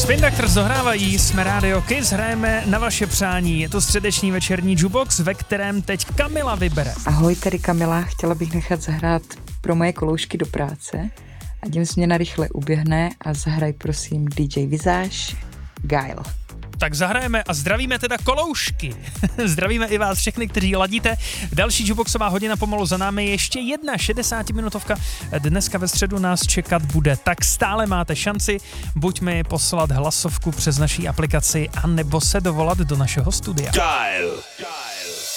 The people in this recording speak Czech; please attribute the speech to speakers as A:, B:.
A: Spin Doctors dohrávají, jsme Radio Kiss, hrajeme na vaše přání. Je to středeční večerní jukebox, ve kterém teď Kamila vybere.
B: Ahoj, tady Kamila, chtěla bych nechat zahrát pro moje koloušky do práce. A tím směna rychle uběhne a zahraj prosím DJ Visage, Guile.
A: Tak zahrajeme a zdravíme teda koloušky. Zdravíme i vás všechny, kteří ladíte. Další jukeboxová hodina pomalu za námi. Ještě jedna 60-minutovka. Dneska ve středu nás čekat bude. Tak stále máte šanci buď mi poslat hlasovku přes naší aplikaci, anebo se dovolat do našeho studia.
C: Guile.